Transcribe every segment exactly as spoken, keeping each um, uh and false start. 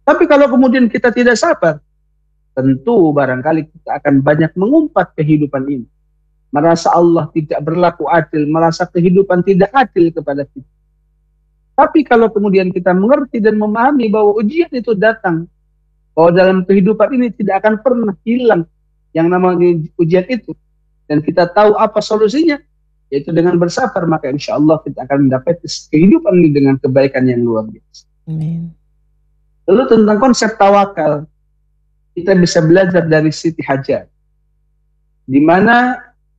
Tapi kalau kemudian kita tidak sabar, tentu barangkali kita akan banyak mengumpat kehidupan ini. Merasa Allah tidak berlaku adil, merasa kehidupan tidak adil kepada kita. Tapi kalau kemudian kita mengerti dan memahami bahwa ujian itu datang, bahwa dalam kehidupan ini tidak akan pernah hilang yang namanya ujian itu, dan kita tahu apa solusinya, yaitu dengan bersabar, maka insya Allah kita akan mendapat kehidupan ini dengan kebaikan yang luar biasa. Amin. Lalu tentang konsep tawakal, kita bisa belajar dari Siti Hajar, di mana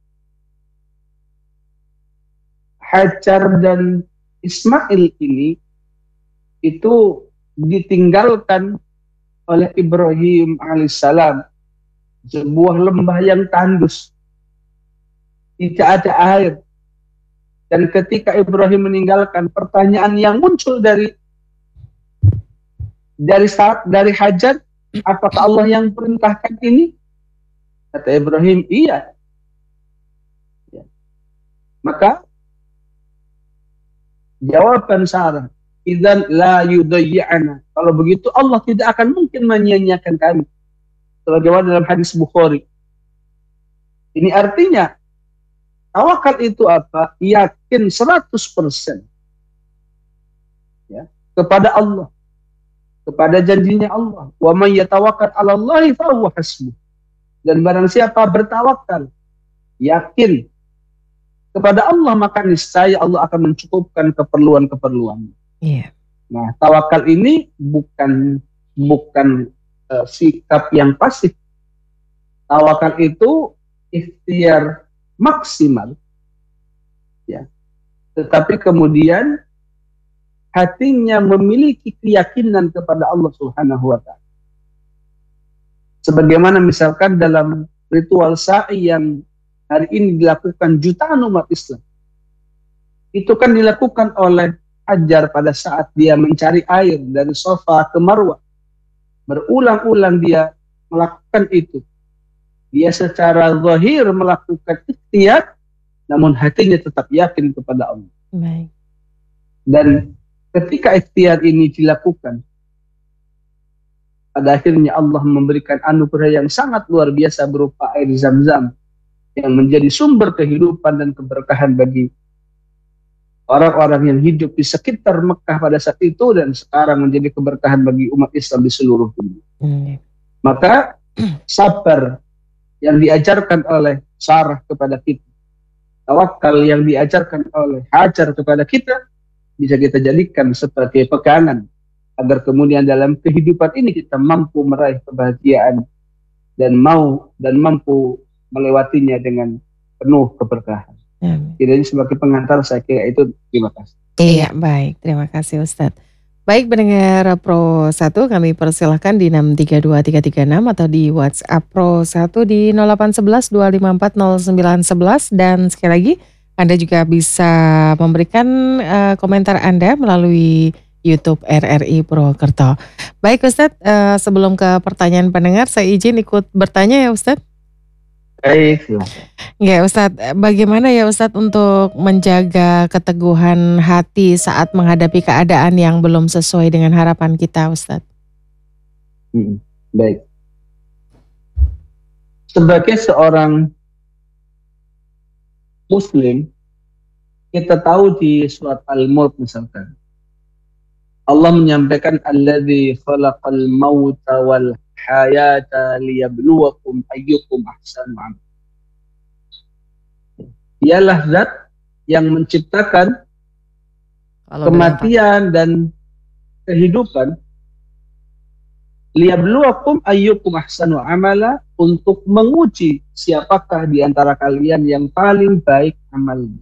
Hajar dan Ismail ini itu ditinggalkan oleh Ibrahim alaihissalam, sebuah lembah yang tandus, tidak ada air. Dan ketika Ibrahim meninggalkan, pertanyaan yang muncul dari dari saat dari Hajar, apakah Allah yang perintahkan ini? Kata Ibrahim, iya. Ya. Maka jawaban Sarah, idzan la yudayyi'ana. Kalau begitu Allah tidak akan mungkin menyia-nyiakan kami. Sebagaimana dalam hadis Bukhari. Ini artinya tawakal itu apa? Yakin seratus persen ya, kepada Allah, kepada janjinya Allah. Wa may yatawakkal 'ala Allahi fa huwa hasbuh. Dan barang siapa bertawakal, yakin kepada Allah, maka niscaya Allah akan mencukupkan keperluan-keperluan. Iya. Nah, tawakal ini bukan bukan uh, sikap yang pasif. Tawakal itu ikhtiar maksimal, ya. Tetapi kemudian hatinya memiliki keyakinan kepada Allah Subhanahu wa Ta'ala. Sebagaimana misalkan dalam ritual sa'i yang hari ini dilakukan jutaan umat Islam. Itu kan dilakukan oleh Hajar pada saat dia mencari air dari Safa ke Marwah. Berulang-ulang dia melakukan itu. Dia secara zahir melakukan ikhtiar, namun hatinya tetap yakin kepada Allah. Baik. Dan ketika ikhtiar ini dilakukan, pada akhirnya Allah memberikan anugerah yang sangat luar biasa berupa air Zam-Zam yang menjadi sumber kehidupan dan keberkahan bagi orang-orang yang hidup di sekitar Mekah pada saat itu, dan sekarang menjadi keberkahan bagi umat Islam di seluruh dunia. Hmm. Maka sabar yang diajarkan oleh Sarah kepada kita, tawakal yang diajarkan oleh Hajar kepada kita, bisa kita jadikan sebagai pegangan agar kemudian dalam kehidupan ini kita mampu meraih kebahagiaan dan mau dan mampu melewatinya dengan penuh keberkahan. Hmm. Jadi sebagai pengantar saya kira itu. Terima kasih. Iya, baik, terima kasih Ustadz. Baik, pendengar Pro satu, kami persilahkan di enam tiga dua tiga tiga enam atau di WhatsApp Pro satu di nol delapan satu satu dua lima empat nol sembilan satu satu. Dan sekali lagi Anda juga bisa memberikan uh, komentar Anda melalui YouTube R R I Purwokerto. Baik Ustadz, uh, sebelum ke pertanyaan pendengar, saya izin ikut bertanya ya Ustadz. Baik. Ya Ustadz, bagaimana ya Ustadz untuk menjaga keteguhan hati saat menghadapi keadaan yang belum sesuai dengan harapan kita Ustadz? Hmm, baik. Sebagai seorang Muslim, kita tahu di surat Al-Mulk misalkan, Allah menyampaikan alladzi khalaqal mauta wal hayata liyabluwakum ayyukum ahsanu amala. Dialah zat yang menciptakan Kalau kematian dan kehidupan, liyabluwakum ayyukum ahsanu amala, untuk menguji siapakah di antara kalian yang paling baik amalnya.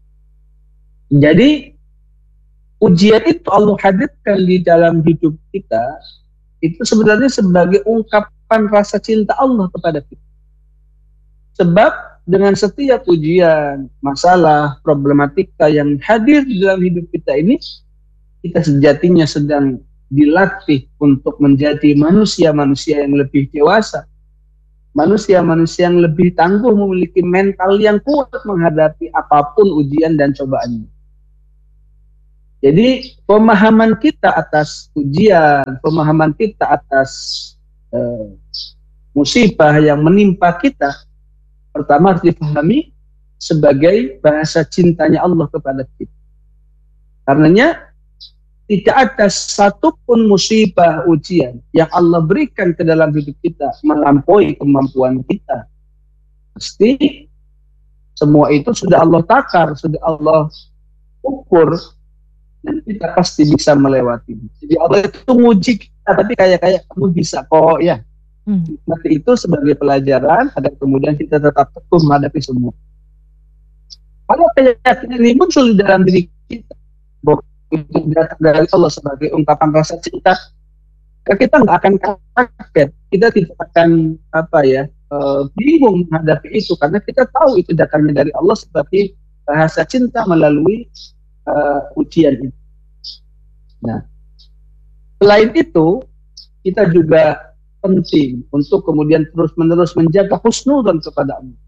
Jadi ujian itu Allah hadirkan di dalam hidup kita, itu sebenarnya sebagai ungkapan rasa cinta Allah kepada kita. Sebab dengan setiap ujian, masalah, problematika yang hadir di dalam hidup kita ini, kita sejatinya sedang dilatih untuk menjadi manusia-manusia yang lebih dewasa, manusia-manusia yang lebih tangguh, memiliki mental yang kuat menghadapi apapun ujian dan cobaannya. Jadi pemahaman kita atas ujian, pemahaman kita atas eh, musibah yang menimpa kita, pertama harus dipahami sebagai bahasa cintanya Allah kepada kita. Karenanya tidak ada satupun musibah ujian yang Allah berikan ke dalam hidup kita melampaui kemampuan kita. Pasti semua itu sudah Allah takar, sudah Allah ukur, dan kita pasti bisa melewati. Jadi Allah itu nguji kita, tapi kayak-kayak kamu bisa kok ya. Hmm. Nanti itu sebagai pelajaran agar kemudian kita tetap teguh menghadapi semua. Kalau keyakinan ini muncul di dalam diri kita, bahwa itu datang dari Allah sebagai ungkapan rasa cinta, kita nggak akan kaget, kita tidak akan apa ya uh, bingung menghadapi itu, karena kita tahu itu datangnya dari Allah sebagai bahasa cinta melalui uh, ujian itu. Nah, selain itu kita juga penting untuk kemudian terus-menerus menjaga husnudzon kepada Allah.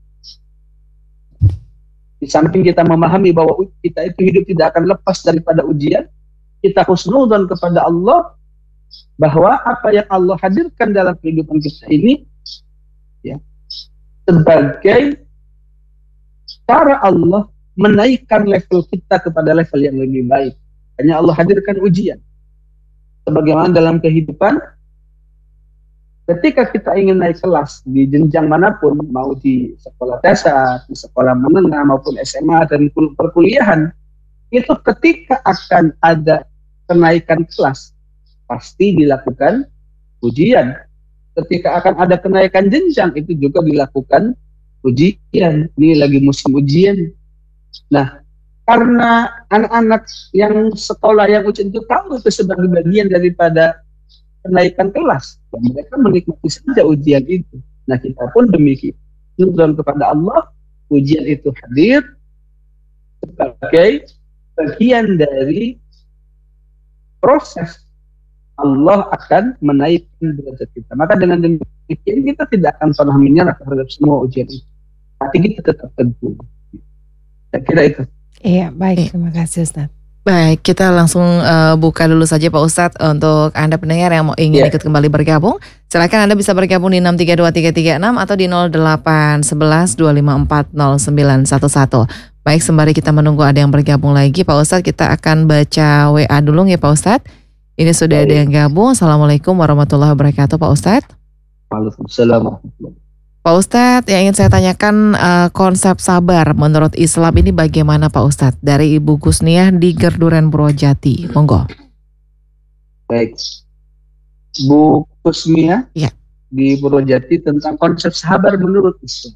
Di samping kita memahami bahwa kita itu hidup tidak akan lepas daripada ujian, kita husnudzon kepada Allah bahwa apa yang Allah hadirkan dalam kehidupan kita ini ya, sebagai cara Allah menaikkan level kita kepada level yang lebih baik. Hanya Allah hadirkan ujian. Sebagaimana dalam kehidupan, ketika kita ingin naik kelas di jenjang manapun, mau di sekolah dasar, di sekolah menengah maupun S M A dan perkuliahan, itu ketika akan ada kenaikan kelas, pasti dilakukan ujian. Ketika akan ada kenaikan jenjang, itu juga dilakukan ujian. Ini lagi musim ujian. Nah, karena anak-anak yang sekolah yang ujian itu tahu itu sebagai bagian daripada kenaikan kelas, dan mereka menikmati saja ujian itu. Nah, kita pun demikian. Nurun kepada Allah, ujian itu hadir sebagai bagian dari proses Allah akan menaikkan derajat kita. Maka dengan demikian kita tidak akan pernah menyerah terhadap semua ujian itu. Tapi kita tetap teguh. Saya kira itu. Iya, baik. Terima kasih, Ustaz. Baik, kita langsung uh, buka dulu saja Pak Ustadz untuk Anda pendengar yang mau ingin yeah. ikut kembali bergabung. Silakan Anda bisa bergabung di enam tiga dua tiga tiga enam atau di nol delapan satu satu dua lima empat nol sembilan satu satu. Baik, sembari kita menunggu ada yang bergabung lagi, Pak Ustadz, kita akan baca W A dulu ya Pak Ustadz. Ini sudah ada yang gabung. Assalamualaikum warahmatullahi wabarakatuh Pak Ustadz. Waalaikumsalam. Pak Ustadz, yang ingin saya tanyakan uh, konsep sabar menurut Islam ini bagaimana Pak Ustadz? Dari Ibu Gusniah di Gerduren Purwojati, monggo. Baik, Bu Gusniah ya. Di Purwojati tentang konsep sabar menurut Islam.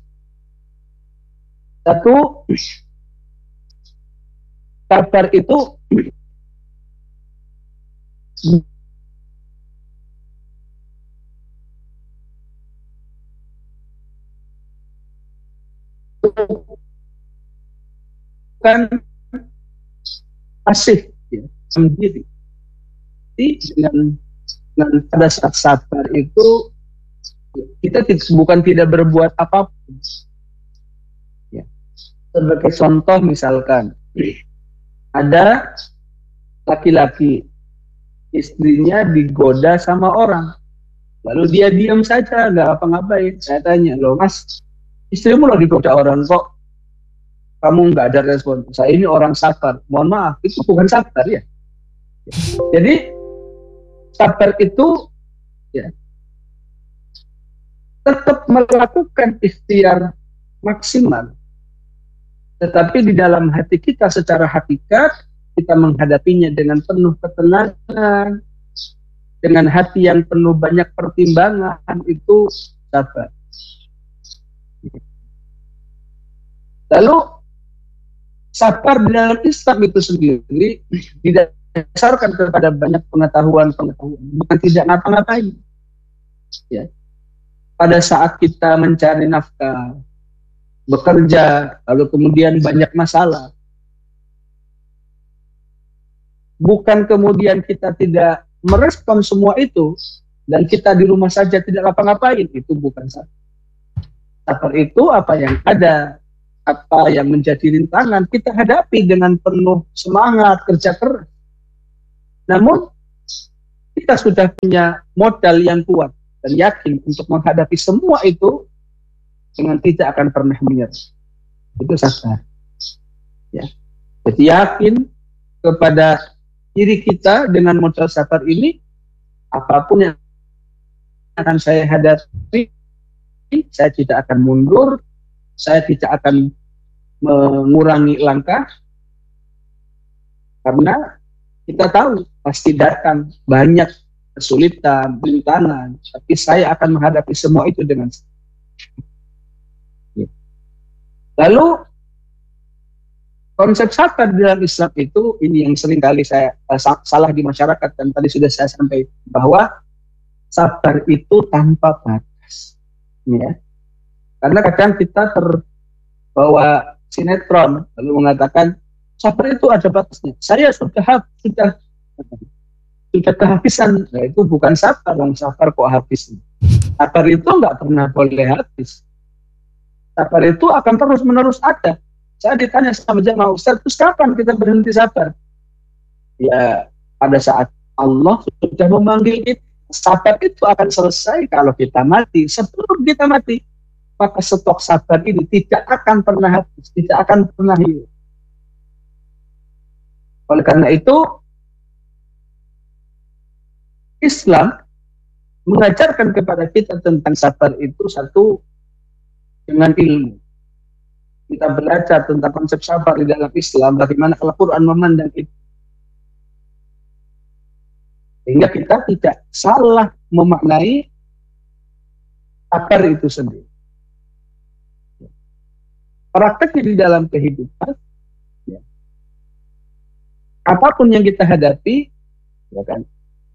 Satu, sabar itu bukan pasif ya, sendiri. Dengan, dengan pada saat sabar itu kita tidak, bukan tidak berbuat apapun. Ya. Sebagai contoh misalkan ada laki-laki istrinya digoda sama orang, lalu dia diam saja nggak apa-ngapain. Saya tanya, loh Mas, istrimu lagi digoda orang kok kamu nggak ada respon? Saya ini orang sabar. Mohon maaf, itu bukan sabar ya. Jadi sabar itu ya tetap melakukan ikhtiar maksimal, tetapi di dalam hati kita secara hakikat kita menghadapinya dengan penuh ketenangan, dengan hati yang penuh banyak pertimbangan, itu sabar. Lalu sabar di dalam Islam itu sendiri didasarkan kepada banyak pengetahuan-pengetahuan, bukan tidak ngapa-ngapain. Ya. Pada saat kita mencari nafkah, bekerja, lalu kemudian banyak masalah, bukan kemudian kita tidak merespon semua itu dan kita di rumah saja tidak ngapa-ngapain, itu bukan sabar. Sabar itu apa yang ada, apa yang menjadi rintangan kita hadapi dengan penuh semangat, kerja keras. Namun kita sudah punya modal yang kuat dan yakin untuk menghadapi semua itu dengan tidak akan pernah menyerah. Itu sabar. Ya. Jadi yakin kepada diri kita dengan modal sabar ini, apapun yang akan saya hadapi, saya tidak akan mundur, saya tidak akan mengurangi langkah, karena kita tahu pasti datang banyak kesulitan, rintangan, tapi saya akan menghadapi semua itu dengan lalu konsep sabar dalam Islam itu, ini yang sering kali saya uh, salah di masyarakat, dan tadi sudah saya sampaikan bahwa sabar itu tanpa batas, ya. Karena kadang kita terbawa sinetron lalu mengatakan sabar itu ada batasnya. Saya sudah sudah sudah kehabisan. Nah, itu bukan sabar, yang sabar kok habis. Sabar itu nggak pernah boleh habis. Sabar itu akan terus menerus ada. Saya ditanya sama jamaah, Ustaz, terus kapan kita berhenti sabar? Ya, pada saat Allah sudah memanggil kita. Sabar itu akan selesai kalau kita mati. Sebelum kita mati, maka stok sabar ini tidak akan pernah habis, tidak akan pernah hilang. Oleh karena itu, Islam mengajarkan kepada kita tentang sabar itu satu, dengan ilmu. Kita belajar tentang konsep sabar di dalam Islam, bagaimana Al-Quran memandang itu. Sehingga kita tidak salah memaknai sabar itu sendiri. Prakteknya di dalam kehidupan, ya, apapun yang kita hadapi, ya kan,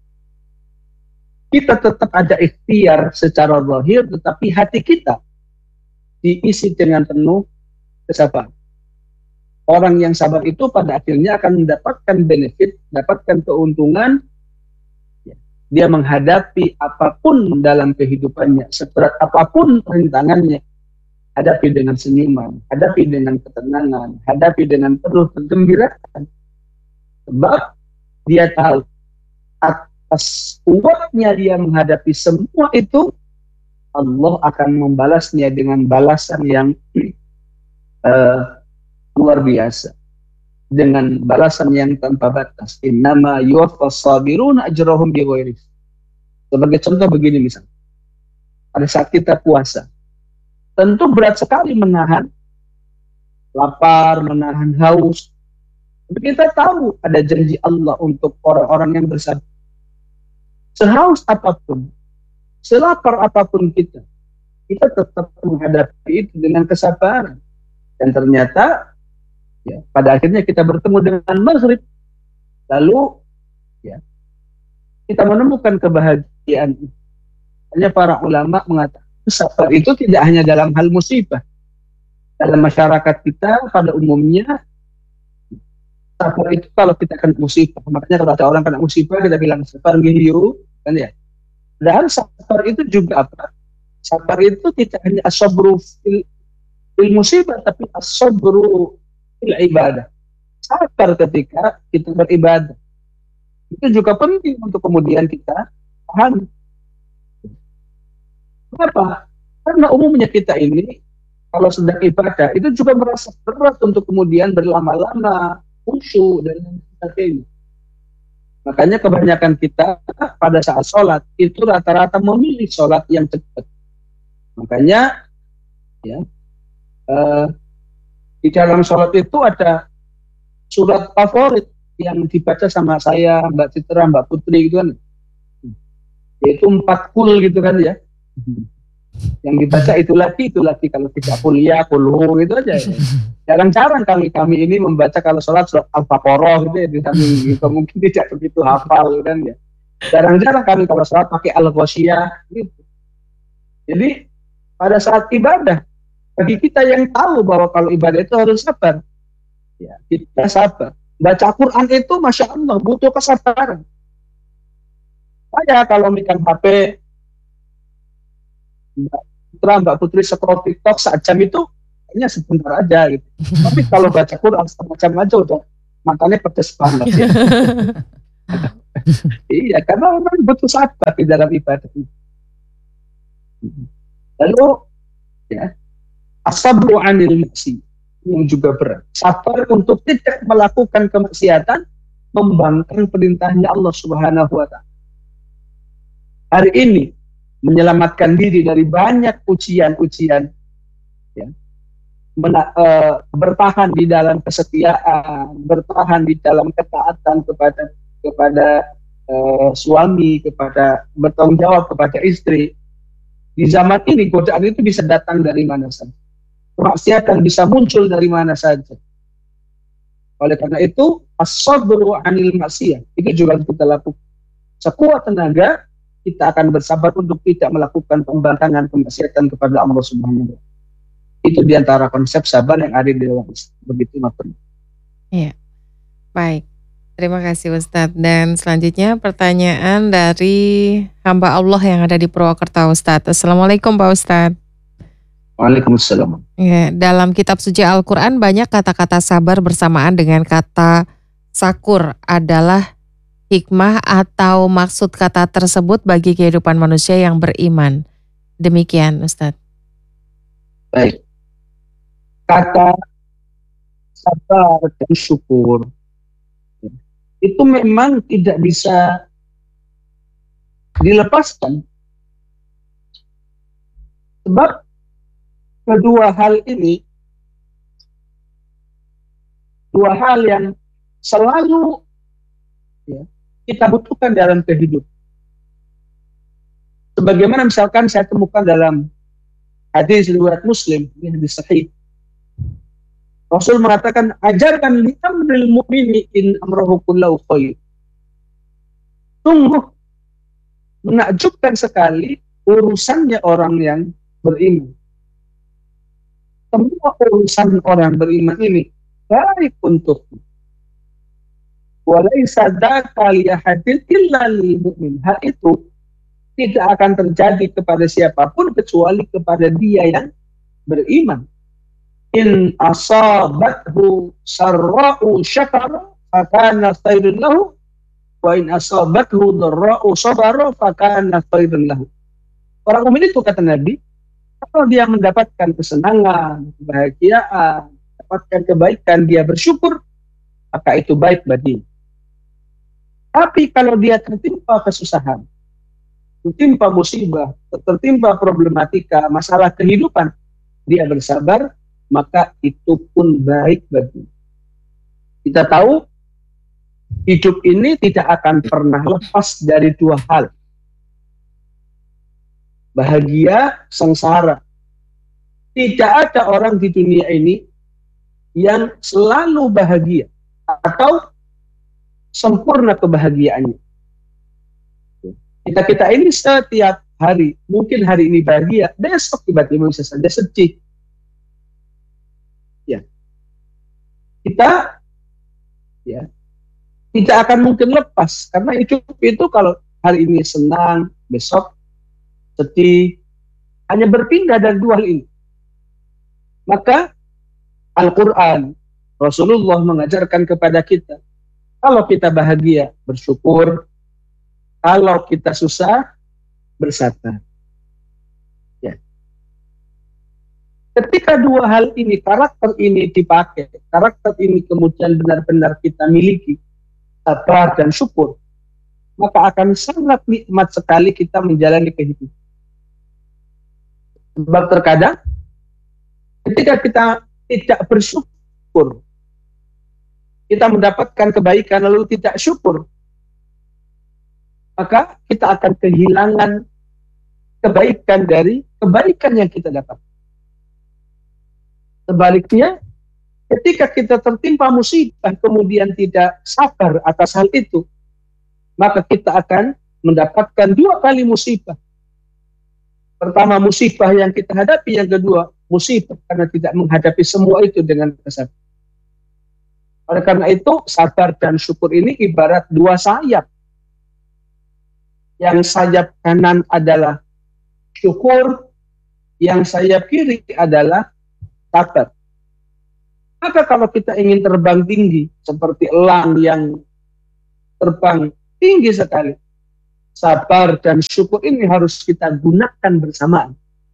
kita tetap ada ikhtiar secara zahir, tetapi hati kita diisi dengan penuh kesabaran. Orang yang sabar itu pada akhirnya akan mendapatkan benefit, mendapatkan keuntungan. Dia menghadapi apapun dalam kehidupannya, seberat apapun rintangannya, hadapi dengan senyuman, hadapi dengan ketenangan, hadapi dengan penuh kegembiraan. Sebab dia tahu atas kuatnya dia menghadapi semua itu, Allah akan membalasnya dengan balasan yang uh, luar biasa, dengan balasan yang tanpa batas. Innama yuwaffas sabiruna ajrahum bighairi hisab. Sebagai contoh begini, misalnya pada saat kita puasa, tentu berat sekali menahan lapar, menahan haus. Tapi kita tahu ada janji Allah untuk orang-orang yang bersabar. Sehaus apapun, selapar apapun kita, kita tetap menghadapi itu dengan kesabaran. Dan ternyata, ya, pada akhirnya kita bertemu dengan maghrib, lalu ya, kita menemukan kebahagiaan. Hanya para ulama mengatakan sabar itu tidak hanya dalam hal musibah. Dalam masyarakat kita pada umumnya, sabar itu kalau kita kena musibah, makanya kalau ada orang kena musibah kita bilang sabar gihiu, kan ya. Dan sabar itu juga apa? Sabar itu tidak hanya as-sabru fil, fil musibah, tapi as-sabru fil ibadah. Sabar ketika kita beribadah. Itu juga penting untuk kemudian kita paham. Kenapa? Karena umumnya kita ini kalau sedang ibadah itu juga merasa berat untuk kemudian berlama-lama, khusyuk dan sebagainya. Makanya kebanyakan kita pada saat sholat itu rata-rata memilih sholat yang cepat. Makanya ya, eh, di dalam sholat itu ada surat favorit yang dibaca sama saya, Mbak Citra, Mbak Putri gitu kan, yaitu empat kul gitu kan ya. Yang dibaca itu lagi, itu lagi. Kalau tidak kuliah, kulhu gitu aja ya. Jarang-jarang kali kami ini membaca kalau sholat surat Al-Baqarah gitu ya, di samping gitu. Mungkin tidak begitu hafal kan ya. Jarang-jarang kami kalau sholat pakai Al-Ghasyiyah gitu. Jadi pada saat ibadah, bagi kita yang tahu bahwa kalau ibadah itu harus sabar, ya kita sabar. Baca Quran itu Masya Allah butuh kesabaran. Saya kalau megang H P, Mbak Putra, Mbak Putri scroll TikTok sejam itu kayaknya sebentar aja gitu. Tapi kalau baca Quran setengah jam aja udah matanya pedes banget ya. Iya, karena orang butuh sabar di dalam ibadah itu. Lalu ya, as-sabru 'anil ma'si yang juga berat. Sabar untuk tidak melakukan kemaksiatan, membangkang perintahnya Allah Subhanahu wa taala. Hari ini menyelamatkan diri dari banyak ujian-ujian, ya, mena- eh, bertahan di dalam kesetiaan, bertahan di dalam ketaatan kepada kepada eh, suami, kepada bertanggung jawab kepada istri. Di zaman ini godaan itu bisa datang dari mana saja. Kemaksiatan bisa muncul dari mana saja. Oleh karena itu, as-sabru 'anil maksiyah itu juga harus kita lakukan. Sekuat tenaga kita akan bersabar untuk tidak melakukan pembangkangan kemaksiatan kepada Allah Subhanahu wa taala. Itu diantara konsep sabar yang ada di dalam Islam. Begitu Mas. Iya, baik. Terima kasih Ustadz. Dan selanjutnya pertanyaan dari hamba Allah yang ada di Purwokerto Ustadz. Assalamualaikum Pak Ustadz. Waalaikumsalam. Ya, dalam kitab suci Al-Quran banyak kata-kata sabar bersamaan dengan kata sakur adalah hikmah atau maksud kata tersebut bagi kehidupan manusia yang beriman. Demikian Ustadz. Baik. Kata sabar dan syukur itu memang tidak bisa dilepaskan. Sebab kedua hal ini, dua hal yang selalu ya, kita butuhkan dalam kehidupan. Sebagaimana misalkan saya temukan dalam hadis riwayat Muslim, ini hadis sahih. Rasul mengatakan, ajarkan li amril mu'mini in amrahu kullahu khair. Sungguh menakjubkan sekali urusannya orang yang beriman. Semua urusan orang beriman ini baik untukmu. Walaysa dzaka li ahadin illa lil mu'min. Hal itu tidak akan terjadi kepada siapapun kecuali kepada dia yang beriman. In asabathu sarra'u syakara fakana khairun lahu wa in asabathu dharra'u sabara fakana khairun lahu. Orang mukmin itu kata Nabi, kalau dia mendapatkan kesenangan, kebahagiaan, mendapatkan kebaikan, dia bersyukur, maka itu baik baginya. Tapi kalau dia tertimpa kesusahan, tertimpa musibah, tertimpa problematika, masalah kehidupan, dia bersabar, maka itu pun baik bagi. Kita tahu hidup ini tidak akan pernah lepas dari dua hal. Bahagia, sengsara. Tidak ada orang di dunia ini yang selalu bahagia atau sempurna kebahagiaannya. Kita-kita ini setiap hari, mungkin hari ini bahagia, besok tiba-tiba bisa saja sedih. Ya, kita ya tidak akan mungkin lepas karena hidup itu kalau hari ini senang, besok sedih, hanya berpindah dari dua hal ini. Maka Al-Quran, Rasulullah mengajarkan kepada kita, kalau kita bahagia, bersyukur, kalau kita susah, bersabar. Ketika dua hal ini, karakter ini dipakai, karakter ini kemudian benar-benar kita miliki, sabar dan syukur, maka akan sangat nikmat sekali kita menjalani kehidupan. Sebab terkadang, ketika kita tidak bersyukur, kita mendapatkan kebaikan lalu tidak syukur, maka kita akan kehilangan kebaikan dari kebaikan yang kita dapat. Sebaliknya, ketika kita tertimpa musibah kemudian tidak sabar atas hal itu, maka kita akan mendapatkan dua kali musibah. Pertama, musibah yang kita hadapi, yang kedua, musibah karena tidak menghadapi semua itu dengan kesabaran. Oleh karena itu, sabar dan syukur ini ibarat dua sayap. Yang sayap kanan adalah syukur, yang sayap kiri adalah sabar. Maka kalau kita ingin terbang tinggi seperti elang yang terbang tinggi sekali. Sabar dan syukur ini harus kita gunakan bersamaan.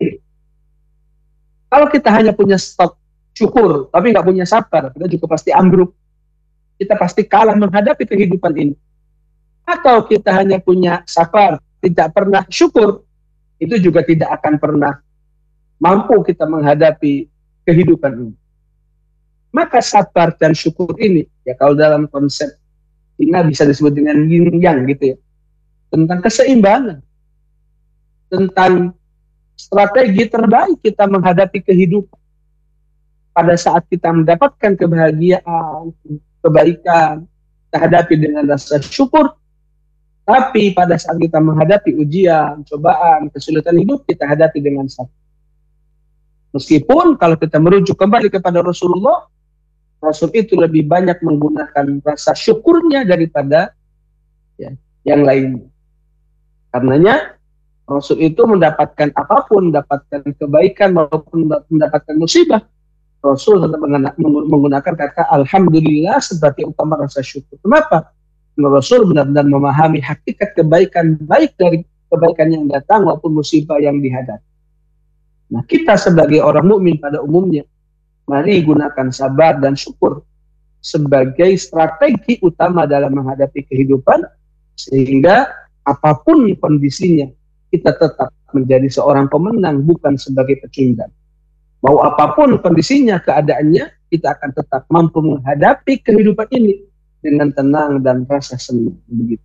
Kalau kita hanya punya stok syukur, tapi nggak punya sabar, kita juga pasti ambruk. Kita pasti kalah menghadapi kehidupan ini. Atau kita hanya punya sabar, tidak pernah syukur, itu juga tidak akan pernah mampu kita menghadapi kehidupan ini. Maka sabar dan syukur ini, ya kalau dalam konsep ini bisa disebut dengan yin yang gitu ya, tentang keseimbangan, tentang strategi terbaik kita menghadapi kehidupan. Pada saat kita mendapatkan kebahagiaan, kebaikan, kita hadapi dengan rasa syukur. Tapi pada saat kita menghadapi ujian, cobaan, kesulitan hidup, kita hadapi dengan sabar. Meskipun kalau kita merujuk kembali kepada Rasulullah, Rasul itu lebih banyak menggunakan rasa syukurnya daripada ya, yang lainnya. Karenanya Rasul itu mendapatkan apapun, mendapatkan kebaikan maupun mendapatkan musibah, Rasul tetap menggunakan kata Alhamdulillah sebagai utama rasa syukur. Kenapa? Rasul benar-benar memahami hakikat kebaikan, baik dari kebaikan yang datang maupun musibah yang dihadapi. Nah, kita sebagai orang mukmin pada umumnya, mari gunakan sabar dan syukur sebagai strategi utama dalam menghadapi kehidupan, sehingga apapun kondisinya, kita tetap menjadi seorang pemenang, bukan sebagai pecundang. Mau apapun kondisinya, keadaannya, kita akan tetap mampu menghadapi kehidupan ini dengan tenang dan rasa senang. Begitu.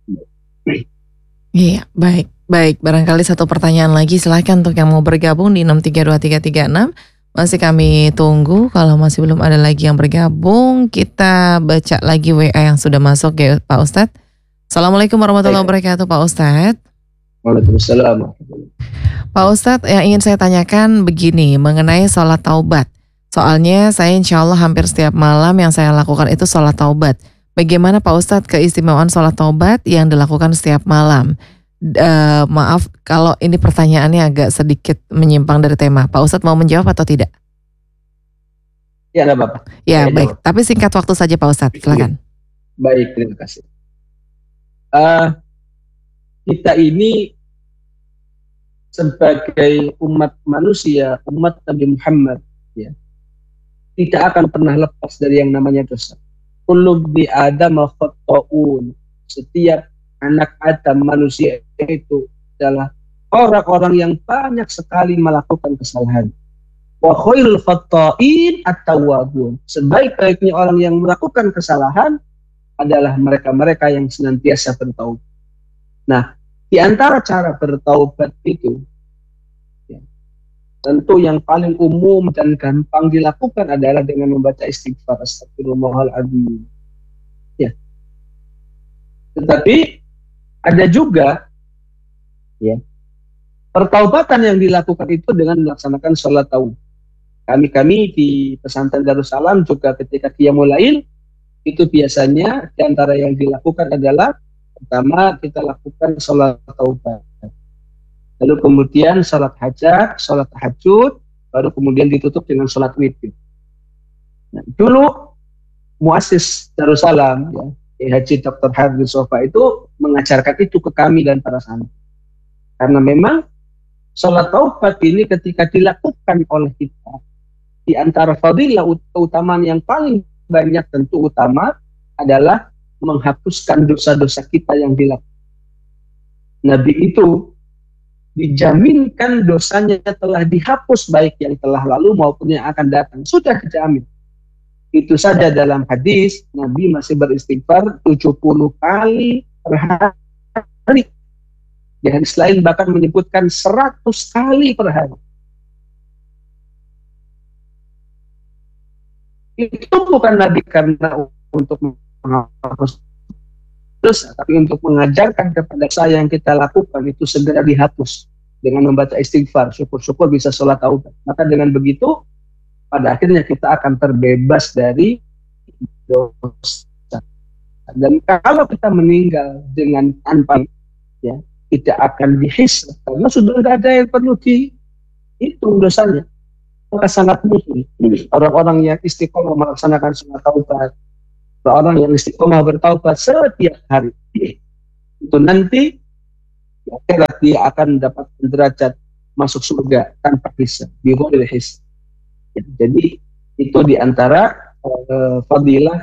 Iya, baik. Baik, barangkali satu pertanyaan lagi, silahkan untuk yang mau bergabung di enam tiga dua tiga tiga enam. Masih kami tunggu, kalau masih belum ada lagi yang bergabung, kita baca lagi W A yang sudah masuk ya Pak Ustadz. Assalamualaikum warahmatullahi wabarakatuh Pak Ustadz. Waalaikumsalam. Pak Ustadz, yang ingin saya tanyakan begini, mengenai sholat taubat. Soalnya saya insya Allah hampir setiap malam yang saya lakukan itu sholat taubat. Bagaimana Pak Ustadz keistimewaan sholat taubat yang dilakukan setiap malam? Uh, maaf kalau ini pertanyaannya agak sedikit menyimpang dari tema. Pak Ustadz mau menjawab atau tidak? Ya, ada Bapak. Ya, baik, jawab. Tapi singkat waktu saja Pak Ustadz, silakan. Baik, terima kasih. Uh, kita ini sebagai umat manusia, umat Nabi Muhammad, ya, tidak akan pernah lepas dari yang namanya dosa. Kullu bi Adam khata'un. Setiap anak Adam manusia itu adalah orang-orang yang banyak sekali melakukan kesalahan. Wa khairul khata'in at-tawwabun. Sebaik-baiknya orang yang melakukan kesalahan adalah mereka-mereka yang senantiasa bertaubat. Nah, di antara cara bertaubat itu, ya, tentu yang paling umum dan gampang dilakukan adalah dengan membaca istighfar, astagfirullahaladzim. Ya. Tetapi ada juga, ya, pertaubatan yang dilakukan itu dengan melaksanakan sholat taubat. Kami-kami di pesantren Darussalam juga ketika Qiyamul Lail itu biasanya di antara yang dilakukan adalah pertama kita lakukan sholat taubat, lalu kemudian sholat hajat, sholat tahajud, baru kemudian ditutup dengan sholat witir. Nah, dulu muassis Darussalam, ya, Haji Doktor Hardin Sofa itu mengajarkan itu ke kami dan para santri. Karena memang sholat taubat ini ketika dilakukan oleh kita, di antara fadilah keutamaan yang paling banyak tentu utama adalah menghapuskan dosa-dosa kita yang dilakukan. Nabi itu dijaminkan dosanya telah dihapus, baik yang telah lalu maupun yang akan datang. Sudah dijamin. Itu saja dalam hadis, Nabi masih beristighfar tujuh puluh kali per hari. Di hadis lain bahkan menyebutkan seratus kali per hari. Itu bukan Nabi karena untuk menghapus dosa, tapi untuk mengajarkan kepada saya yang kita lakukan itu segera dihapus dengan membaca istighfar. Syukur-syukur bisa sholat taubat. Maka dengan begitu, pada akhirnya kita akan terbebas dari dosa. Dan kalau kita meninggal dengan tanpa, ya, tidak akan dihisab karena sudah tidak ada yang perlu dihitung dosanya. Maka sangat mungkin orang-orang yang istiqomah melaksanakan sholat taubat, orang yang istiqomah bertaubat setiap hari, itu nanti di akhirat dia akan mendapatkan derajat masuk surga tanpa hisab, bighairi hisab. Ya, jadi itu diantara uh, fadilah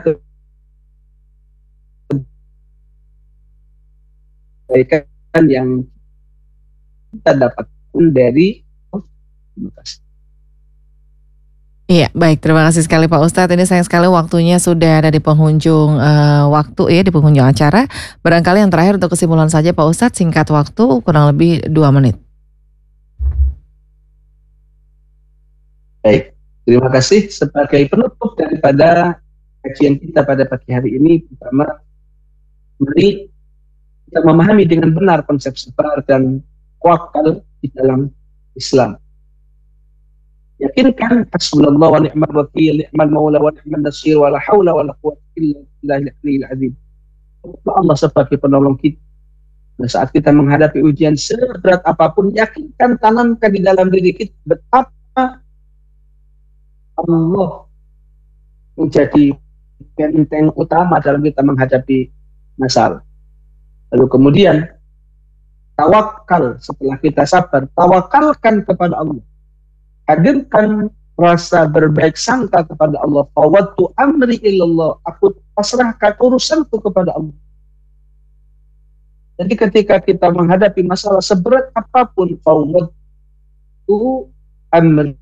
kebaikan yang kita dapatkan dari. Terima kasih. Iya, baik. Terima kasih sekali Pak Ustadz. Ini sayang sekali waktunya sudah ada di penghujung uh, waktu ya, di penghujung acara. Barangkali yang terakhir untuk kesimpulan saja Pak Ustadz, singkat waktu, kurang lebih dua menit. Baik, terima kasih. Sebagai penutup daripada kajian kita pada pagi hari ini, pertama, mari kita memahami dengan benar konsep sabar dan tawakal di dalam Islam. Yakinkan hasbunallah wa ni'mal wakil, ni'mal maula wa ni'mal nasir, wa la haula wa la quwwata illa billahil azim. Allah sebagai penolong kita. Nah, saat kita menghadapi ujian seberat apapun, yakinkan, tanamkan di dalam diri kita betapa Allah menjadi benteng utama dalam kita menghadapi masalah. Lalu kemudian tawakal, setelah kita sabar, tawakalkan kepada Allah. Hadirkan rasa berbaik sangka kepada Allah. Fawwadtu amri ilallah, aku pasrahkan urusanku kepada Allah. Jadi ketika kita menghadapi masalah seberat apapun, fawwadtu amri,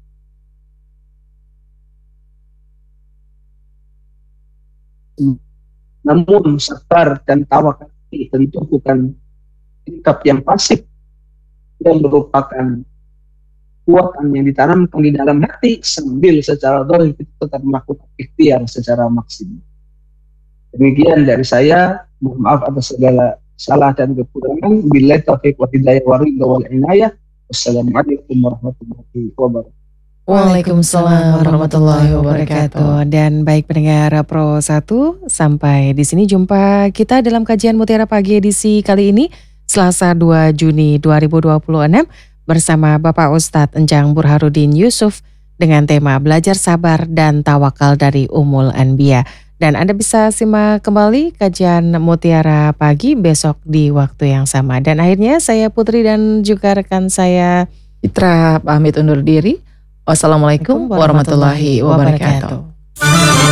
namun sabar dan tawakal tentu bukan sikap yang pasif, yang merupakan kekuatan yang ditanamkan di dalam hati, sambil secara zahir kita tetap melakukan ikhtiar secara maksimal. Demikian dari saya, mohon maaf atas segala salah dan kekurangan. Billahi taufiq wa hidayah wa ridha wal inayah. Wassalamualaikum warahmatullahi wabarakatuh. Waalaikumsalam warahmatullahi wabarakatuh. Dan baik pendengar Pro satu, sampai di sini jumpa kita dalam kajian Mutiara Pagi edisi kali ini, Selasa dua Juni dua ribu dua puluh enam, bersama Bapak Ustadz Enjang Burhanuddin Yusuf dengan tema Belajar Sabar dan Tawakal dari Ummul Anbiya. Dan Anda bisa simak kembali kajian Mutiara Pagi besok di waktu yang sama. Dan akhirnya saya Putri dan juga rekan saya Citra pamit undur diri. Wassalamualaikum warahmatullahi wabarakatuh.